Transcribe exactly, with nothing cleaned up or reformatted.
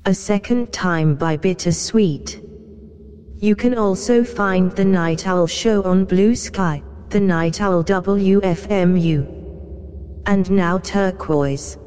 A Second Time by Bittersweet. You can also find The Night Owl Show on Blue Sky, The Night Owl W F M U. And now Turquoise.